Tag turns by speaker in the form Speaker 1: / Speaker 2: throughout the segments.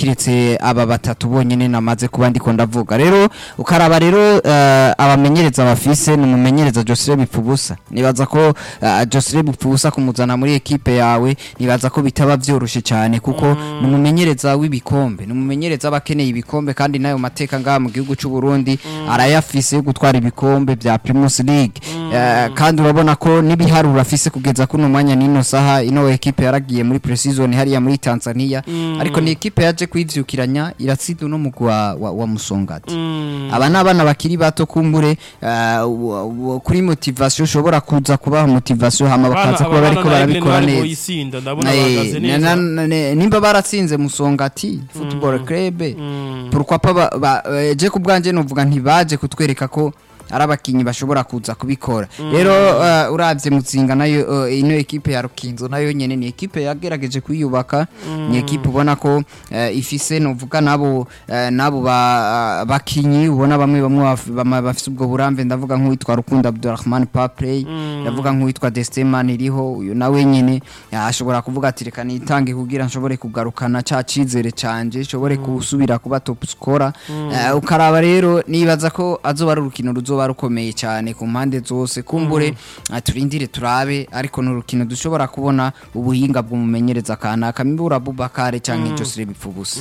Speaker 1: kiretse aba batatu bonyene namaze kuba ndiko ndavuga rero ukaraba rero abamenyereza bafise n'umumenyereza Joseph Bipfubusa nibaza ko Joseph Bipfubusa kumuzana muri equipe yawe nibaza ko bitaba vyoroshe cyane kuko n'umumenyereza w'ibikombe n'umumenyereza abakeneye ibikombe kandi nayo mateka ngaha mu gihugu cy'u Burundi arayafise yo gutwara ibikombe bya Primus League kandi urabona ko nibiharura afise kugeza kuno mwanya nino saha ino equipe yaragiye muri pre-season hariya muri Tanzania ariko ni equipe yaje kwivyukiranya iratsinda no mugwa wa Musongati aba nabana bakiri bato kumbure kuri motivation ushobora kuza kubaha motivation hama bakaza kuba bariko barabikora neza nimba baratsinze Musongati Football Club pourquoi pas je kubwanje novuga ntibaje kutwereka ko arabakinyi bashobora kuza kubikora rero uravye Mutsinga nayo ino equipe ya Rukinzo nayo nyene ni equipe yagerageje kuyubaka ni equipe ubona ko ifise novuga nabo bakinyi ubona bamwe bafise ubwo buramve ndavuga nk'uwitwa Rukunda Abdurrahman Paplay ndavuga nk'uwitwa Desteman iriho uyu nawe nyene ashobora kuvuga ati reka nitange kugira nshobore kugarukana ca cizere canje nshobore kusubira kuba top scorer ukaraba rero nibaza ko azoba ari urukino barukomeye cyane ku mpande zose kumbure turindire turabe ariko n'urukino dushobora kubona ubuhinga bw'umumenyereza kanaka Mibura Bubakare cyangwa Joseph Bipfubusa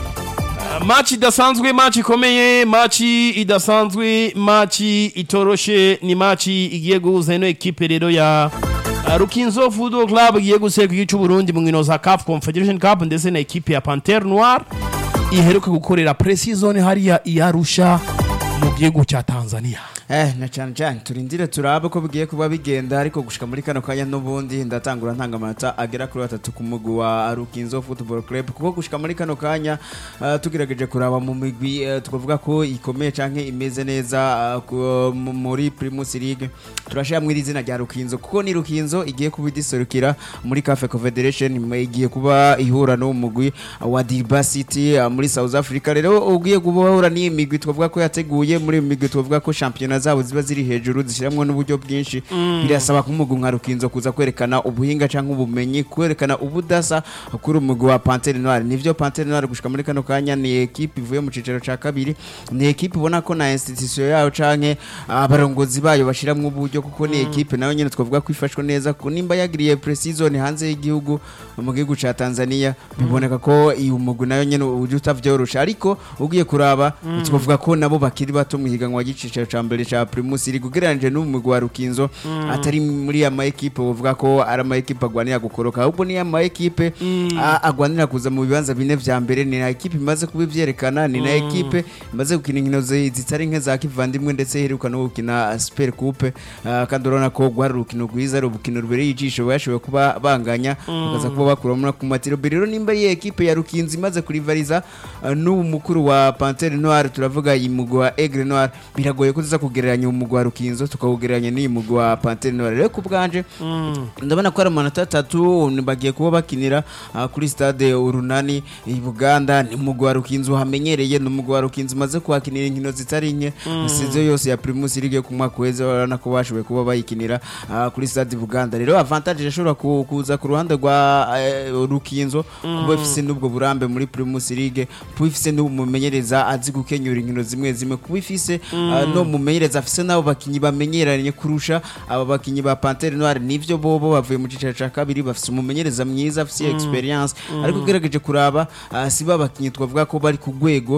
Speaker 2: match idasanzwe match ikomeye match idasanzwe match itoroshe ni match igiye guhuza ino equipe rero ya Rukinzo Football Club igiye guseka igice Burundi mu nkino za CAF Confederation Cup ndetse na equipe ya Panthère Noire iheruka gukorera pre-season hariya iyarusha mu gihugu cya Tanzania
Speaker 3: na cyane turindire turabe ko bigiye kuba bigenda ariko gushika muri kano kanya n'ubundi ndatangura ntanga amanota agera kuri 3 ku mugwi wa Rukinzo Football Club kuko gushika muri kano kanya tugerageje kuraba mu migwi twavuga ko ikomeye canke imeze neza muri Primus League turashira muri izina rya Rukinzo kuko ni Rukinzo igiye kubidiserukira muri CAF Confederation igiye kuba ihura no mugwi wa Diba City muri South Africa rero ugiye guhura ni imigwi twavuga ko yateguye muri imigwi twavuga ko champion zabo ziba ziri hejuru zishiramwe n'uburyo bwinshi birasaba kumugu nka Rukinzo kuza kwerekana ubuhinga canke ubumenyi kwerekana ubudasa kuri umugwi wa Panthère Noire nivyo Panthère Noire gushika muri kano kanya ni equipe ivuye mu cicero ca kabiri ni equipe ubona ko na institution yayo canke abarongozi bayo bashiramwe uburyo kuko ni equipe nayo nyene twavuga ko ifashwe neza ko nimba yagiriye pre-season hanze y'igihugu mu gihugu ca Tanzania biboneka ko iyo umugwi nayo nyene uje utavyorosha ariko ugiye kuraba twavuga ko nabo bakiri bato mu higanwa gicicero ca mbere cha Primus League ugereranyije n'umugwi wa Rukinzo atari muri ama equipe uvuga ko ari ama equipe agwanira gukoroka ahubwo ni ama equipe agwanira kuza mu bibanza bine vya mbere ni na equipe imaze kubivyerekana ni na equipe imaze gukina inkino zitari nke za kivandimwe ndetse heruka no gukina Super Coupe kandi urabona ko gwari rukino rwiza ari ubukino rubereye ijisho bashoboye kuba banganya bakaza kuba bakuramo ku matiro rero nimba iyi equipe ya Rukinzo imaze kurivariza n'umukuru wa Panthère Noire turavuga imugwi wa Aigle Noire biragoye ko tuza kugereranya umugwi wa Rukinzo tukawugereranya n'imugwi wa Panthère Noire rero kubwanje ndabona ko ari amanota 3 bagiye kuba bakinira kuri stade Urunani i Buganda ni umugwi wa Rukinzo hamenyereye n'umugwi wa Rukinzo maze kwakinira inkino zitari nke sizo yose ya Primus League ku mwaka weze barana ko bashoboye kuba bayikinira kuri stade Buganda rero avantage yashobora kuza ku ruhande rwa Rukinzo kuba ifise n'ubwo burambe muri Primus League kuba ifise n'umumenyereza azi gukenyura inkino zimwe kuba ifise no mumenyereza afise nabo bakinyi bamenyeranye kurusha aba bakinyi ba Panthère Noire nivyo bobo bavuye mu cicaro ca kabiri bafise umumenyereza mwiza afise experience ariko gerageje kuraba siba bakinyi twavuga ko bari ku gwego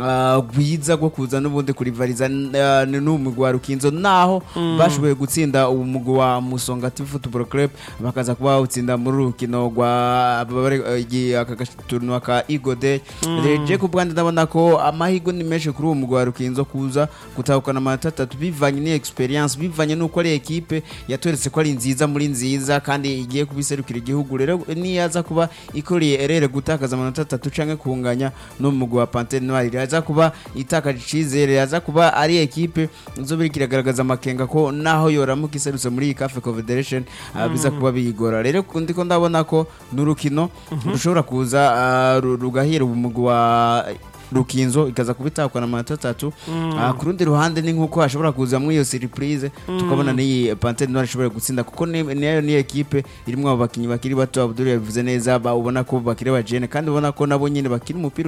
Speaker 3: gwiza gwo kuza n'ubundi kurivariza n'umugwi wa Rukinzo naho bashoboye gutsinda umugwi wa Musongati Football Club bakaza kuba utsinda muri rukino rwa akagaturno ka Igode reje ku Bwanda ndabona ko amahigo ni menshi kuri umugwi wa Rukinzo kuza gutahukana amanota 3 bivanye ni experience bivanye nuko ari equipe yatoretse ko ari nziza muri nziza kandi igiye kubiserukira igihugu rero niyaza kuba ikoriye erere gutakaza amanota 3 canke kunganya no mugwi wa Panthère Noire yaza kuba itakaje cizere yaza kuba ari equipe nzobiri kiragaragaza amakenga ko naho yoramuka iserutse muri CAF Confederation biza kuba biyigora rero ndiko ndabona ko n'urukino rushobora kuza rugahira umugwi wa Rukinzo ikaza kubitakwa na amanota 3 ku rundi ruhande ni nkuko hashobora kuza muri iyo surprise tukabona ni Panthère Noire ishobora gutsinda kuko nayo ni equipe irimo abakinyi bakiri bato Abdul yavuze neza ubona ko bakiri bajene kandi ubona ko nabo nyine bakiri umupira